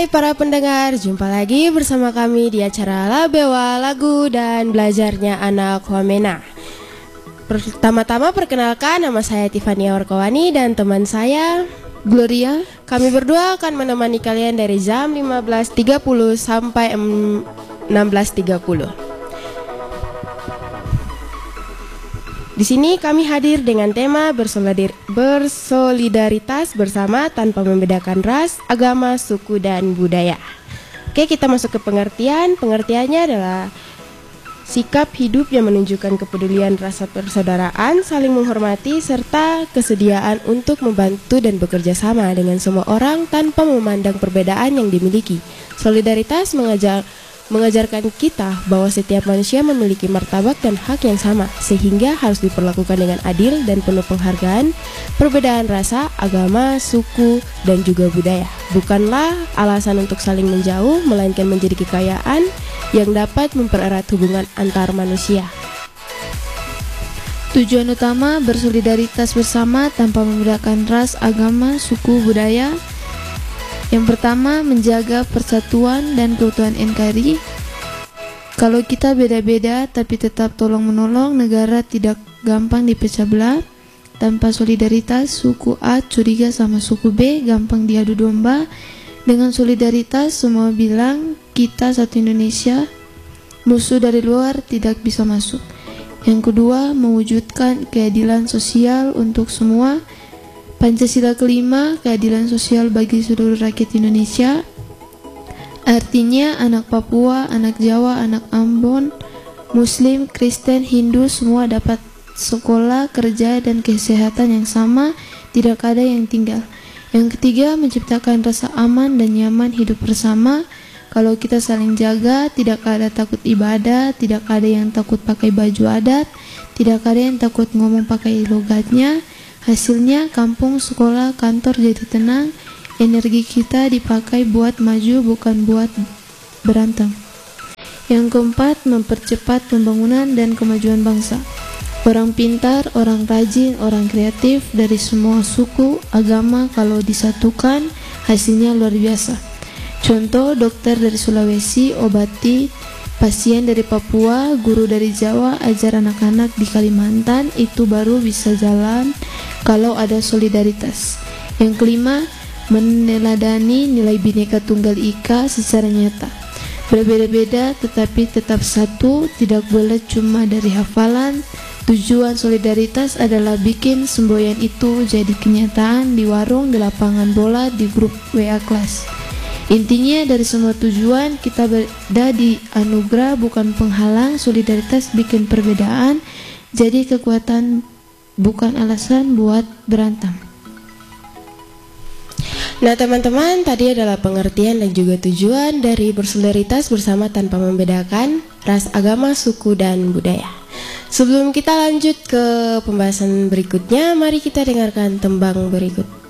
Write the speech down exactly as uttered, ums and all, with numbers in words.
Hai para pendengar, jumpa lagi bersama kami di acara Labewa Lagu dan Belajarnya Anak Wamena. Pertama-tama perkenalkan, nama saya Tiffany Warkawani dan teman saya Gloria. Kami berdua akan menemani kalian dari jam lima belas tiga puluh sampai enam belas tiga puluh. Di sini kami hadir dengan tema bersolidaritas bersama tanpa membedakan ras, agama, suku, dan budaya. Oke, kita masuk ke pengertian. Pengertiannya adalah sikap hidup yang menunjukkan kepedulian, rasa persaudaraan, saling menghormati, serta kesediaan untuk membantu dan bekerja sama dengan semua orang tanpa memandang perbedaan yang dimiliki. Solidaritas mengajar mengajarkan kita bahwa setiap manusia memiliki martabat dan hak yang sama, sehingga harus diperlakukan dengan adil dan penuh penghargaan. Perbedaan rasa, agama, suku, dan juga budaya bukanlah alasan untuk saling menjauh, melainkan menjadi kekayaan yang dapat mempererat hubungan antar manusia. Tujuan utama bersolidaritas bersama tanpa membedakan ras, agama, suku, budaya. Yang pertama, menjaga persatuan dan keutuhan N K R I. Kalau kita beda-beda tapi tetap tolong-menolong, negara tidak gampang dipecah belah. Tanpa solidaritas, suku A curiga sama suku B, gampang diadu domba. Dengan solidaritas, semua bilang kita satu Indonesia, musuh dari luar tidak bisa masuk. Yang kedua, mewujudkan keadilan sosial untuk semua. Pancasila kelima, keadilan sosial bagi seluruh rakyat Indonesia. Artinya anak Papua, anak Jawa, anak Ambon, Muslim, Kristen, Hindu semua dapat sekolah, kerja, dan kesehatan yang sama, tidak ada yang tinggal. Yang ketiga, menciptakan rasa aman dan nyaman hidup bersama. Kalau kita saling jaga, tidak ada takut ibadah, tidak ada yang takut pakai baju adat, tidak ada yang takut ngomong pakai logatnya. Hasilnya kampung, sekolah, kantor jadi tenang. Energi kita dipakai buat maju, bukan buat berantem. Yang keempat, mempercepat pembangunan dan kemajuan bangsa. Orang pintar, orang rajin, orang kreatif dari semua suku, agama kalau disatukan hasilnya luar biasa. Contoh, dokter dari Sulawesi obati pasien dari Papua, guru dari Jawa ajar anak-anak di Kalimantan, itu baru bisa jalan kalau ada solidaritas. Yang kelima, meneladani nilai Bhinneka Tunggal Ika secara nyata. Berbeda-beda tetapi tetap satu, tidak boleh cuma dari hafalan. Tujuan solidaritas adalah bikin semboyan itu jadi kenyataan di warung, di lapangan bola, di grup W A kelas. Intinya dari semua tujuan kita berada di anugerah bukan penghalang. Solidaritas bikin perbedaan jadi kekuatan, bukan alasan buat berantem. Nah teman-teman, tadi adalah pengertian dan juga tujuan dari bersolidaritas bersama tanpa membedakan ras, agama, suku, dan budaya. Sebelum kita lanjut ke pembahasan berikutnya, mari kita dengarkan tembang berikut.